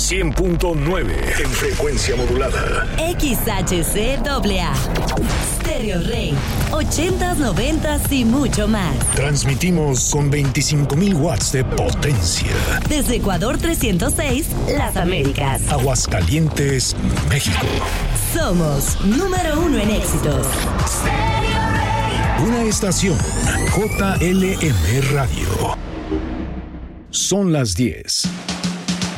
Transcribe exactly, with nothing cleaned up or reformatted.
cien punto nueve en frecuencia modulada. X H C A A. Stereo Rey. ochentas, noventas y mucho más. Transmitimos con veinticinco mil watts de potencia. Desde Ecuador trescientos seis, Las Américas. Aguascalientes, México. Somos número uno en éxitos. Una estación J L M Radio. Son las diez